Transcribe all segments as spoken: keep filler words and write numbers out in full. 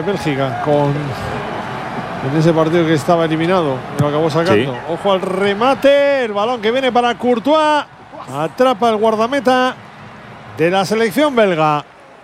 Bélgica con en ese partido que estaba eliminado y lo acabó sacando. Sí. Ojo al remate, el balón que viene para Courtois, atrapa el guardameta de la selección belga.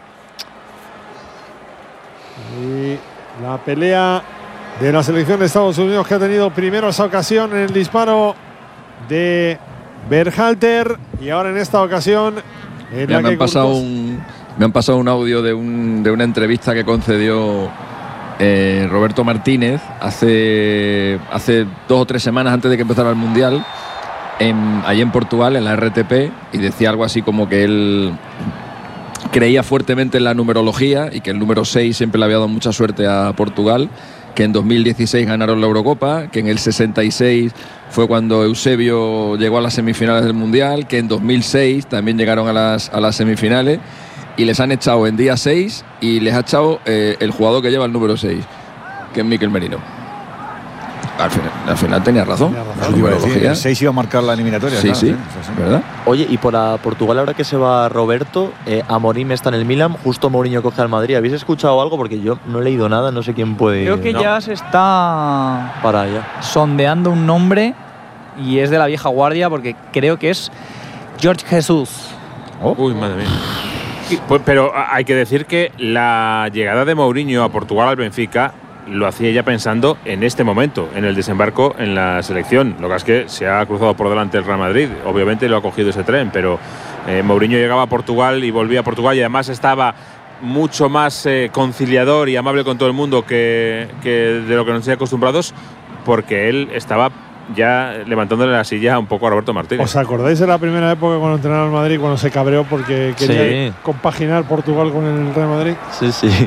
Y la pelea de la selección de Estados Unidos, que ha tenido primero esa ocasión en el disparo de Berhalter y ahora en esta ocasión en Mira, la me, que han pasado un, me han pasado un audio de, un, de una entrevista que concedió eh, Roberto Martínez hace, hace dos o tres semanas antes de que empezara el Mundial en, allí en Portugal, en la R T P, y decía algo así como que él creía fuertemente en la numerología y que el número seis siempre le había dado mucha suerte a Portugal, que en dos mil dieciséis ganaron la Eurocopa, que en el sesenta y seis fue cuando Eusebio llegó a las semifinales del Mundial, que en dos mil seis también llegaron a las, a las semifinales, y les han echado en día seis y les ha echado eh, el jugador que lleva el número seis, que es Mikel Merino. Al final, al final tenía razón. Tenía razón. Iba a decir, el seis iba a marcar la eliminatoria. Sí, claro, sí, sí, sí, sí, ¿verdad? Oye, y por a Portugal, ahora que se va Roberto, eh, Amorim está en el Milan, justo Mourinho coge al Madrid. ¿Habéis escuchado algo? Porque yo no he leído nada, no sé quién puede... Creo que no. ya se está para allá sondeando un nombre y es de la vieja guardia, porque creo que es Jorge Jesús. Oh. Uy, madre mía. Pues, pero hay que decir que la llegada de Mourinho a Portugal al Benfica lo hacía ya pensando en este momento, en el desembarco en la selección. Lo que es que se ha cruzado por delante el Real Madrid. Obviamente lo ha cogido ese tren, pero eh, Mourinho llegaba a Portugal y volvía a Portugal y además estaba mucho más eh, conciliador y amable con todo el mundo que, que de lo que nos tiene acostumbrados, porque él estaba ya levantándole la silla un poco a Roberto Martínez. ¿Os acordáis de la primera época cuando entrenaba el Madrid, cuando se cabreó porque quería sí. compaginar Portugal con el Real Madrid? Sí, sí.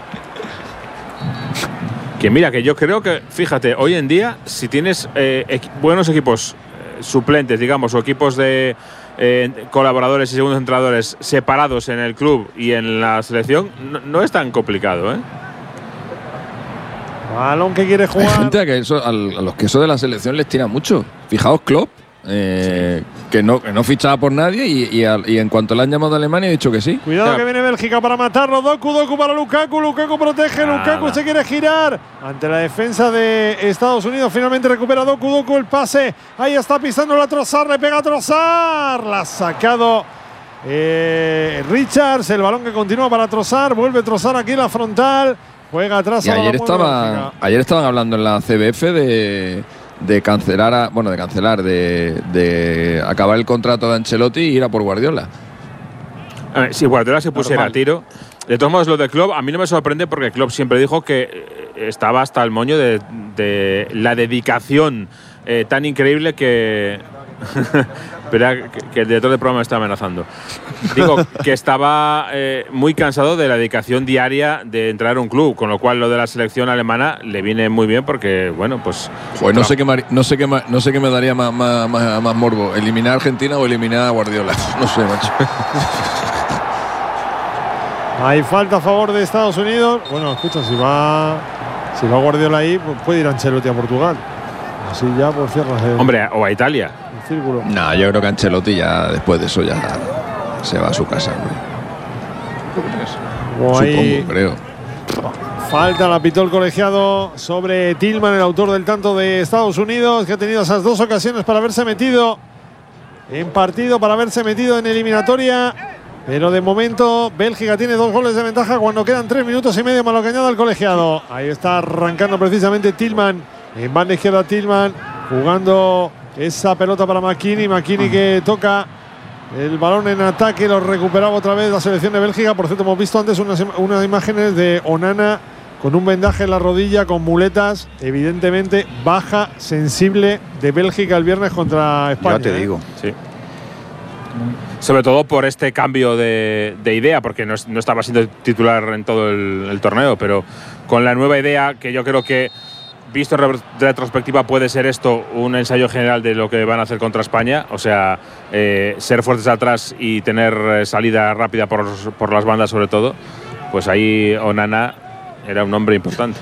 Que mira, que yo creo que, fíjate, hoy en día, si tienes eh, equ buenos equipos eh, suplentes, digamos, o equipos de eh, colaboradores y segundos entrenadores separados en el club y en la selección, no, no es tan complicado, ¿eh? Balón que quiere jugar. Hay gente que eso, a los que eso de la selección les tira mucho. Fijaos, Klopp, eh, sí. que, no, que no fichaba por nadie y, y, a, y en cuanto le han llamado a Alemania ha dicho que sí. Cuidado claro. que viene Bélgica para matarlo. Doku, Doku para Lukaku. Lukaku protege. Nada. Lukaku se quiere girar ante la defensa de Estados Unidos. Finalmente recupera Doku, Doku el pase. Ahí está pisando la Trossard. Le pega a Trossard. La ha sacado eh, Richards. El balón que continúa para Trossard. Vuelve Trossard aquí en la frontal. Juega atrás. Y ayer, estaba, ayer estaban hablando en la C B F de, de cancelar, a, bueno, de cancelar, de, de acabar el contrato de Ancelotti y ir a por Guardiola. A ver, si Guardiola se pusiera Normal. a tiro. De todos modos, lo de Klopp a mí no me sorprende porque Klopp siempre dijo que estaba hasta el moño de, de la dedicación eh, tan increíble que. Espera, que, que el director del programa me está amenazando. Digo que estaba eh, muy cansado de la dedicación diaria de entrar a un club, con lo cual lo de la selección alemana le viene muy bien porque, bueno, pues. Pues no, no sé qué no sé qué no sé qué me daría más, más, más, más morbo, eliminar a Argentina o eliminar a Guardiola. No sé, macho. Hay falta a favor de Estados Unidos. Bueno, escucha, si va si va Guardiola ahí, pues puede ir Ancelotti a Portugal. Así ya pues cierras el, Hombre, o a Italia. El círculo. No, yo creo que Ancelotti ya después de eso ya se va a su casa, ¿no? Supongo, ahí, creo. Falta la pitó el colegiado sobre Tillman, el autor del tanto de Estados Unidos, que ha tenido esas dos ocasiones para haberse metido en partido, para haberse metido en eliminatoria. Pero de momento Bélgica tiene dos goles de ventaja cuando quedan tres minutos y medio más lo que añade al colegiado. Ahí está arrancando precisamente Tillman. En banda izquierda Tillman jugando esa pelota para McKinney. McKinney que toca el balón en ataque. Lo recuperaba otra vez la selección de Bélgica. Por cierto, hemos visto antes unas, unas imágenes de Onana con un vendaje en la rodilla, con muletas. Evidentemente baja sensible de Bélgica el viernes contra España. Ya te ¿eh? digo. Sí. Sobre todo por este cambio de, de idea, porque no, no estaba siendo titular en todo el, el torneo, pero con la nueva idea que yo creo que, visto en retrospectiva, puede ser esto un ensayo general de lo que van a hacer contra España, o sea, eh, ser fuertes atrás y tener salida rápida por, por las bandas sobre todo, pues ahí Onana era un hombre importante.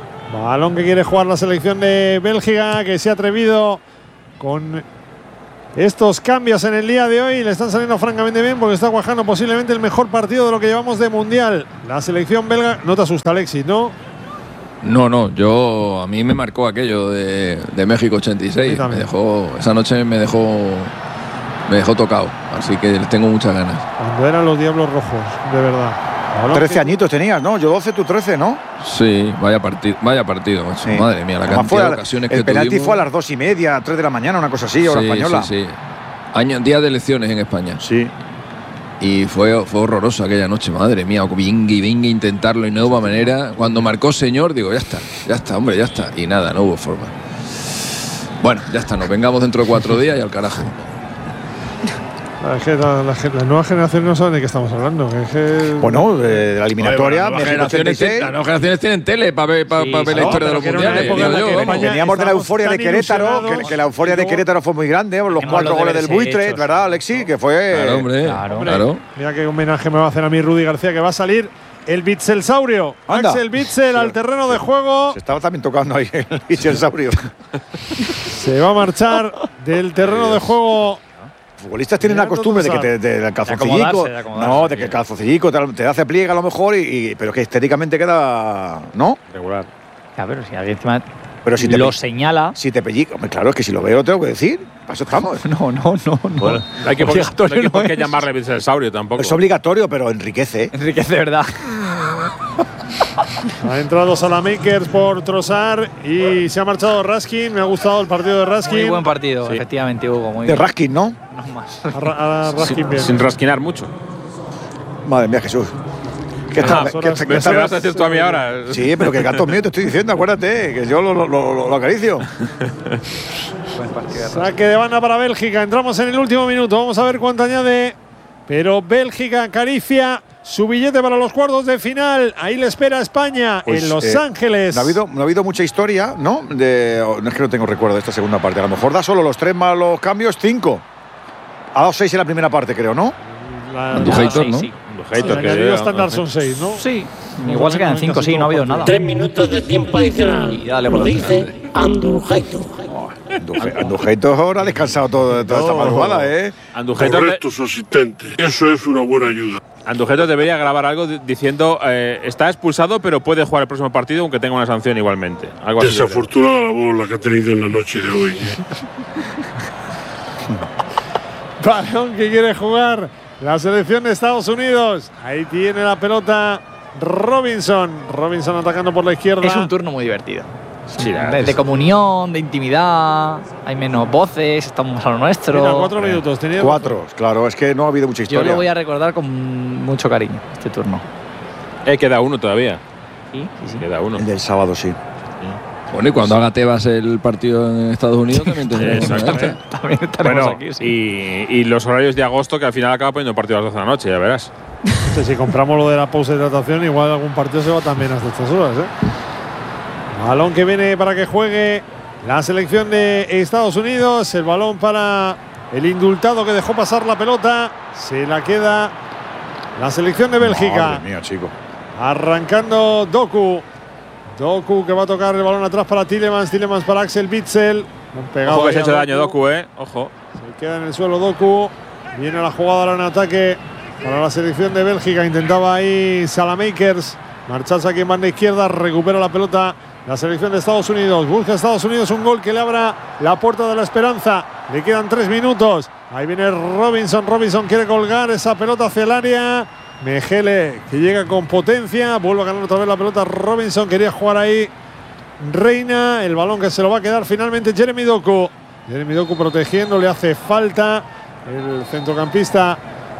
Balón que quiere jugar la selección de Bélgica, que se ha atrevido con estos cambios en el día de hoy. Le están saliendo francamente bien porque está cuajando posiblemente el mejor partido de lo que llevamos de Mundial. La selección belga. No te asusta, Alexis, ¿no? No, no, yo a mí me marcó aquello de, de México ochenta y seis. Me dejó, esa noche me dejó, me dejó tocado, así que les tengo muchas ganas. Cuando eran los Diablos Rojos, de verdad. trece añitos tenías, ¿no? Yo doce, tú trece, ¿no? Sí, vaya partido, vaya partido, macho. Sí. Madre mía, la Además cantidad de ocasiones que tuvimos. El penalti fue a las dos y media, tres de la mañana, una cosa así, hora sí, española. Sí, sí. Año, día de elecciones en España. Sí. Y fue, fue horroroso aquella noche, madre mía, venga y venga a intentarlo de nueva manera. Cuando marcó señor, digo, ya está, ya está, hombre, ya está. Y nada, no hubo forma. Bueno, ya está, nos vengamos dentro de cuatro días y al carajo. Es que la, la, la nueva generación no sabe de qué estamos hablando. Es que... Bueno, de, de la eliminatoria. Oye, bueno, las, generaciones, las nuevas generaciones tienen tele para ver, pa, sí, pa ver la historia no, de los mundiales. Veníamos de la euforia de Querétaro, que, que la euforia de Querétaro fue muy grande, los cuatro goles del Buitre, hechos, ¿verdad, Alexis? Que fue. Claro, hombre, claro, claro. Mira qué homenaje me va a hacer a mí Rudy García, que va a salir el Bitzelsaurio. Anda. Axel Witsel sí, al terreno de juego. Se estaba también tocando ahí el Bitzelsaurio. Se va a marchar del terreno de juego. Futbolistas tienen la costumbre de que te, de, de calzoncillico, de no, de que el calzoncillico te, te hace pliegue a lo mejor, y, y, pero que estéticamente queda, ¿no? Regular. Ya, pero si alguien encima pero si te lo señala. Si te pellica, claro, es que si lo veo tengo que decir. Para eso estamos. No, no, no, no. Bueno, hay que, obligatorio, no hay que, no que llamarle Bitzelsaurio tampoco. Es obligatorio, pero enriquece. Enriquece, ¿verdad? Ha entrado Salamakers por Trossard y se ha marchado Raskin. Me ha gustado el partido de Raskin. Muy buen partido, sí. Efectivamente, Hugo. Muy de bien. Raskin, ¿no? No más. A, a Raskin sin, bien. sin rasquinar mucho. Madre mía, Jesús. ¿Qué está? Ah, ¿Qué, ¿qué, ¿Me qué vas a decir tú a mí ahora? Sí, pero que gato mío te estoy diciendo, acuérdate, que yo lo, lo, lo, lo acaricio. Saque de banda para Bélgica. Entramos en el último minuto. Vamos a ver cuánto añade. Pero Bélgica acaricia su billete para los cuartos de final. Ahí le espera España, pues, en Los eh, Ángeles. No ha, habido, no ha habido mucha historia, ¿no? De, no es que no tengo recuerdo de esta segunda parte. A lo mejor da solo los tres más los cambios, cinco. Ha dado seis en la primera parte, creo, ¿no? Andujeitor, ¿no? Sí. Andujeitor, que el estándar son seis, ¿no? Sí. Igual se quedan cinco, sí, no ha habido nada. Tres minutos de tiempo adicional. Y dale, lo dice Andujeitor. Andujeitor ahora ha descansado todo, toda esta madrugada, ¿eh? Andujeitor. Correcto, su asistente. Eso es una buena ayuda. Andujeitor debería grabar algo diciendo eh, está expulsado, pero puede jugar el próximo partido aunque tenga una sanción igualmente. Algo así. Desafortunada labor la que ha tenido en la noche de hoy. Balón que quiere jugar la selección de Estados Unidos. Ahí tiene la pelota Robinson. Robinson atacando por la izquierda. Es un turno muy divertido. Sí, de, de comunión, de intimidad, hay menos voces, estamos a lo nuestro. Mira, cuatro minutos. Tenía cuatro, razón. Claro, es que no ha habido mucha historia. Yo lo voy a recordar con mucho cariño, este turno. Eh, queda uno todavía. Sí, sí, sí. Queda uno. El del sábado, sí. Bueno, y cuando haga Tebas el partido en Estados Unidos también tendremos Exactamente. También estaremos bueno, aquí, sí. y, y los horarios de agosto, que al final acaba poniendo partido a las doce de la noche, ya verás. Sí, si compramos lo de la pausa de hidratación, igual algún partido se va también hasta estas horas, ¿eh? Balón que viene para que juegue la selección de Estados Unidos. El balón para el indultado que dejó pasar la pelota. Se la queda la selección de Bélgica. Madre mía, chico. Arrancando Doku. Doku que va a tocar el balón atrás para Tielemans. Tielemans para Axel Witsel. Ojo que se ha hecho daño Doku, eh. Ojo. Se queda en el suelo Doku. Viene la jugada ahora en ataque para la selección de Bélgica. Intentaba ahí Salamakers marcharse aquí en banda izquierda. Recupera la pelota la selección de Estados Unidos. Busca a Estados Unidos un gol que le abra la puerta de la esperanza. Le quedan tres minutos. Ahí viene Robinson. Robinson quiere colgar esa pelota hacia el área. Mejele que llega con potencia. Vuelve a ganar otra vez la pelota Robinson. Quería jugar ahí Reina. El balón que se lo va a quedar finalmente Jeremy Doku. Jeremy Doku protegiendo. Le hace falta el centrocampista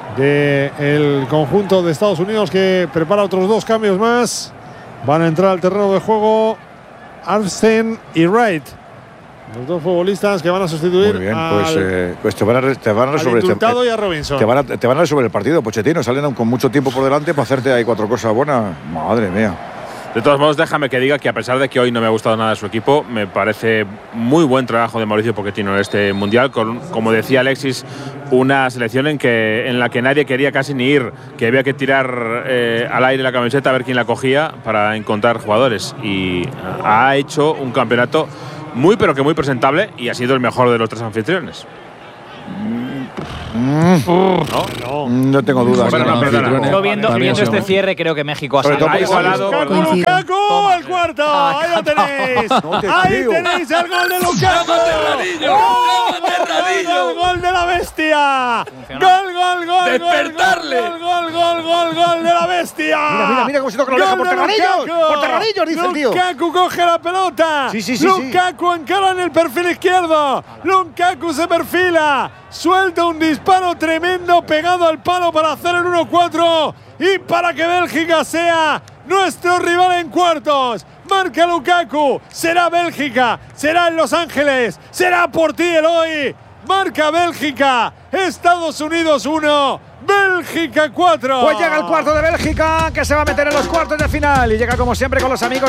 del conjunto de Estados Unidos, que prepara otros dos cambios más. Van a entrar al terreno de juego Armstead y Wright, los dos futbolistas que van a sustituir. Muy bien, al, pues, eh, pues te van a, te van a resolver este, y a Robinson. Te van a, te van a resolver el partido, Pochettino. Salen con mucho tiempo por delante para hacerte ahí cuatro cosas buenas. Madre mía. De todos modos, déjame que diga que a pesar de que hoy no me ha gustado nada su equipo, me parece muy buen trabajo de Mauricio Pochettino en este Mundial, con, como decía Alexis, una selección en, que, en la que nadie quería casi ni ir, que había que tirar eh, al aire la camiseta a ver quién la cogía para encontrar jugadores. Y ha hecho un campeonato muy pero que muy presentable y ha sido el mejor de los tres anfitriones. Mm. ¿No? No. No tengo dudas. Bueno, no, perdona. Yo viendo, Para mí viendo ha sido este cierre creo que México ha Sobre todo salido. porque igualado. Lukaku, Coincido. Lukaku, el cuarto. Ah, Ahí lo tenéis. No te Ahí creo. tenéis el gol de Lukaku. Terradillo! ¡Gol, ¡Llama Terradillo! gol, gol de la bestia! Funcionó. ¡Gol, gol, gol! ¡Despertarle! Gol, gol, gol, gol, gol de la bestia! Mira, mira, mira cómo se toca la oreja. ¡Gol ¡Por de Terradillos! Lukaku! ¡Por Terradillos! Dice el tío. Lukaku coge la pelota. Sí, sí, sí, Lukaku encara en el perfil izquierdo. Lukaku se perfila. Suelta un disparo tremendo pegado al palo para hacer el uno cuatro y para que Bélgica sea nuestro rival en cuartos. Marca Lukaku. Será Bélgica. Será en Los Ángeles. Será por ti el hoy. Marca Bélgica. Estados Unidos uno. Bélgica cuatro. Pues llega el cuarto de Bélgica, que se va a meter en los cuartos de final. Y llega como siempre con los amigos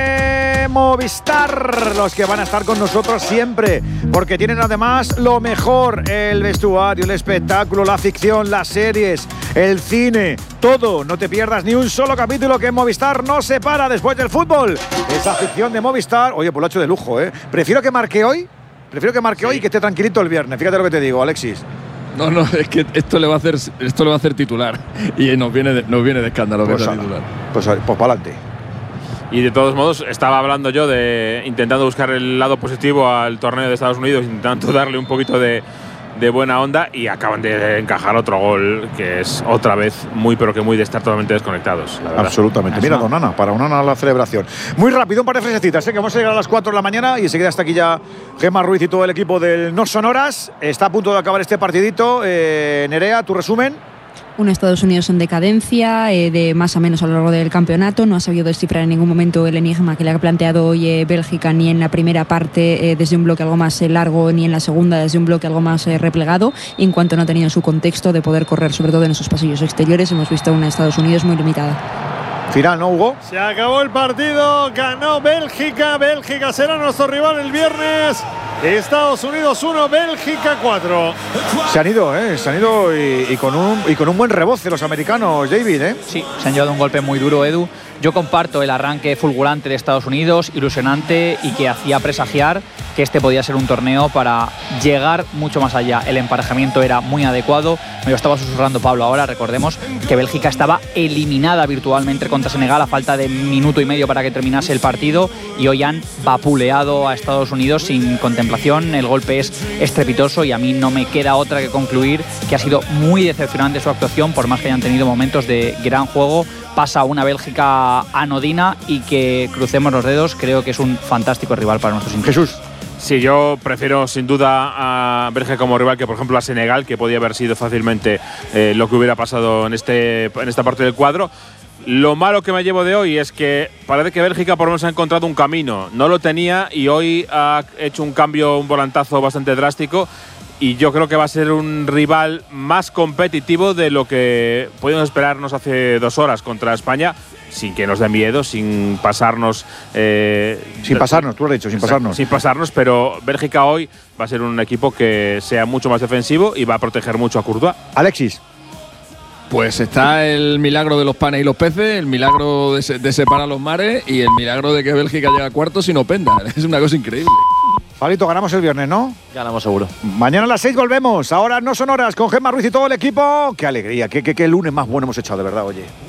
de Movistar, los que van a estar con nosotros siempre, porque tienen además lo mejor: el vestuario, el espectáculo, la ficción, las series, el cine, todo. No te pierdas ni un solo capítulo, que en Movistar no se para después del fútbol. Esa ficción de Movistar, oye, pues lo ha hecho de lujo, ¿eh? Prefiero que marque hoy, prefiero que marque hoy y que esté tranquilito el viernes. Fíjate lo que te digo, Alexis. No, no, es que esto le va a hacer, esto le va a hacer titular. Y nos viene de, nos viene de escandalo que Pues, sea ala, titular. pues, pues para adelante. Y de todos modos, estaba hablando yo de intentando buscar el lado positivo al torneo de Estados Unidos, intentando darle un poquito de, de buena onda, y acaban de encajar otro gol que es otra vez muy, pero que muy de estar totalmente desconectados, la verdad. Absolutamente. Mira, don Ana, para una Ana la celebración. Muy rápido, un par de frasecitas, ¿eh? Que vamos a llegar a las cuatro de la mañana y enseguida está aquí ya Gemma Ruiz y todo el equipo del No Sonoras. Está a punto de acabar este partidito. Eh, Nerea, tu resumen. Un Estados Unidos en decadencia, eh, de más a menos a lo largo del campeonato. No ha sabido descifrar en ningún momento el enigma que le ha planteado hoy eh, Bélgica, ni en la primera parte eh, desde un bloque algo más eh, largo, ni en la segunda desde un bloque algo más eh, replegado. Y en cuanto no ha tenido su contexto de poder correr, sobre todo en esos pasillos exteriores, hemos visto una Estados Unidos muy limitada. Final, ¿no, Hugo? Se acabó el partido, ganó Bélgica. Bélgica será nuestro rival el viernes. Estados Unidos uno, Bélgica cuatro. Se han ido, ¿eh? Se han ido y, y, con un, y con un buen reboce los americanos, David, ¿eh? Sí, se han llevado un golpe muy duro, Edu. Yo comparto el arranque fulgurante de Estados Unidos, ilusionante, y que hacía presagiar que este podía ser un torneo para llegar mucho más allá. El emparejamiento era muy adecuado. Me lo estaba susurrando Pablo ahora. Recordemos que Bélgica estaba eliminada virtualmente contra Senegal a falta de minuto y medio para que terminase el partido, y hoy han vapuleado a Estados Unidos sin contemplación. El golpe es estrepitoso y a mí no me queda otra que concluir que ha sido muy decepcionante su actuación, por más que hayan tenido momentos de gran juego. Pasa una Bélgica anodina y que, crucemos los dedos, creo que es un fantástico rival para nuestros ingleses. Jesús. Sí, yo prefiero sin duda a Bélgica como rival que, por ejemplo, a Senegal, que podía haber sido fácilmente eh, lo que hubiera pasado en, este, en esta parte del cuadro. Lo malo que me llevo de hoy es que parece que Bélgica por lo menos ha encontrado un camino. No lo tenía y hoy ha hecho un cambio, un volantazo bastante drástico. Y yo creo que va a ser un rival más competitivo de lo que pudimos esperarnos hace dos horas contra España, sin que nos dé miedo, sin pasarnos. Eh, Sin pasarnos, tú lo has dicho, sin pasarnos. Sin pasarnos, pero Bélgica hoy va a ser un equipo que sea mucho más defensivo y va a proteger mucho a Courtois. Alexis. Pues está el milagro de los panes y los peces, el milagro de, se, de separar los mares y el milagro de que Bélgica llega a cuartos sin Openda. Es una cosa increíble. Pablito, ganamos el viernes, ¿no? Ganamos seguro. Mañana a las seis volvemos. Ahora No Sonoras con Gemma Ruiz y todo el equipo. ¡Qué alegría! ¡Qué, qué, qué lunes más bueno hemos echado, de verdad, oye!